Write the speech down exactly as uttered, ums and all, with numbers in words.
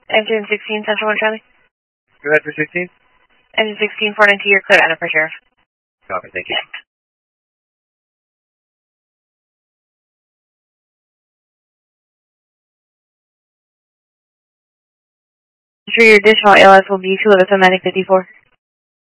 Engine sixteen, Central one Charlie. Go ahead for sixteen. Engine sixteen, four nine two, you're clear, Anna for Sheriff. Copy, thank you. For your additional A L S will be two eleven Atlantic fifty-four.